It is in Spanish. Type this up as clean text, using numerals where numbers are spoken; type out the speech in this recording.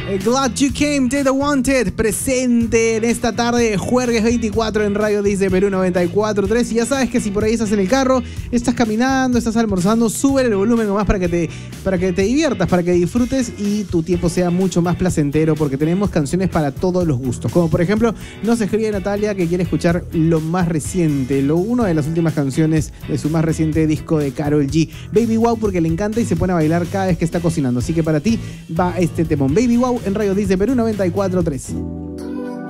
Glad You Came to the Wanted, presente en esta tarde de jueves 24 en Radio Disney Perú 94.3. Y ya sabes que si por ahí estás en el carro, estás caminando, estás almorzando, sube el volumen nomás para que te diviertas, para que disfrutes y tu tiempo sea mucho más placentero, porque tenemos canciones para todos los gustos. Como por ejemplo, nos escribe Natalia que quiere escuchar lo más reciente, una de las últimas canciones de su más reciente disco de Karol G, Baby Wow, porque le encanta y se pone a bailar cada vez que está cocinando. Así que para ti va este temón, Baby Wow, en Radio Disney Perú 94.3.